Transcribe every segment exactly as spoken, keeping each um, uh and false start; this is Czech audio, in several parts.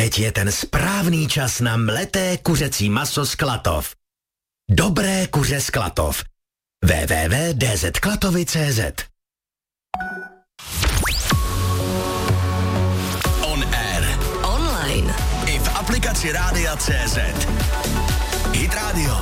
Teď je ten správný čas na mleté kuřecí maso z Klatov. Dobré kuře z Klatov. w w w tečka d z klatovy tečka c z On air. Online. I v aplikaci Rádia C Z. Hit Radio.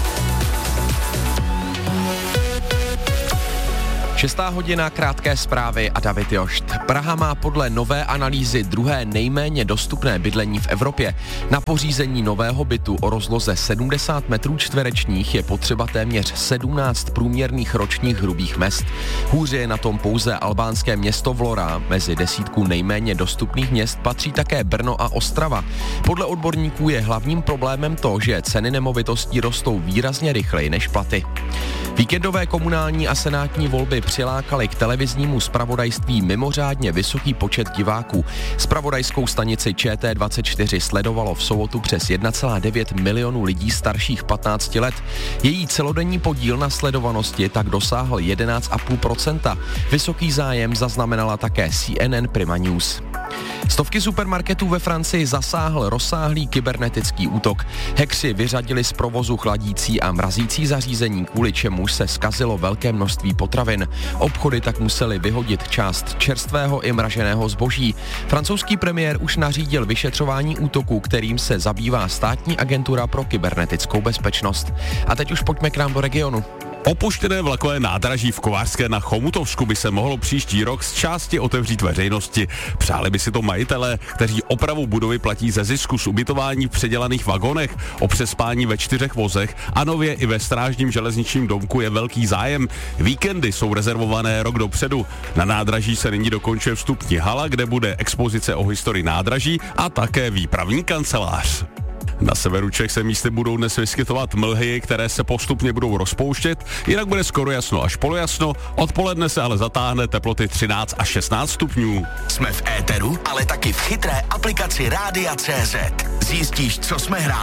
Šestá hodina, krátké zprávy a David Jošt. Praha má podle nové analýzy druhé nejméně dostupné bydlení v Evropě. Na pořízení nového bytu o rozloze sedmdesát metrů čtverečních je potřeba téměř sedmnáct průměrných ročních hrubých mezd. Hůře je na tom pouze albánské město Vlora. Mezi desítku nejméně dostupných měst patří také Brno a Ostrava. Podle odborníků je hlavním problémem to, že ceny nemovitostí rostou výrazně rychleji než platy. Víkendové komunální a senátní volby přilákaly k televiznímu zpravodajství mimořádně vysoký počet diváků. Zpravodajskou stanici Č T dvacet čtyři sledovalo v sobotu přes jedna celá devět milionů lidí starších patnácti let. Její celodenní podíl na sledovanosti tak dosáhl jedenáct celá pět procenta. Vysoký zájem zaznamenala také C N N Prima News. Stovky supermarketů ve Francii zasáhl rozsáhlý kybernetický útok. Hackři vyřadili z provozu chladící a mrazící zařízení, kvůli čemuž se zkazilo velké množství potravin. Obchody tak museli vyhodit část čerstvého i mraženého zboží. Francouzský premiér už nařídil vyšetřování útoku, kterým se zabývá státní agentura pro kybernetickou bezpečnost. A teď už pojďme k nám do regionu. Opuštěné vlakové nádraží v Kovářské na Chomutovsku by se mohlo příští rok z části otevřít veřejnosti. Přáli by si to majitelé, kteří opravu budovy platí ze zisku z ubytování v předělaných vagonech, o přespání ve čtyřech vozech a nově i ve strážním železničním domku je velký zájem. Víkendy jsou rezervované rok dopředu. Na nádraží se nyní dokončuje vstupní hala, kde bude expozice o historii nádraží a také výpravní kancelář. Na severu Čech se místy budou dnes vyskytovat mlhy, které se postupně budou rozpouštět, jinak bude skoro jasno až polojasno, odpoledne se ale zatáhne teploty třináct až šestnáct stupňů. Jsme v éteru, ale taky v chytré aplikaci Rádia C Z. Zjistíš, co jsme hráli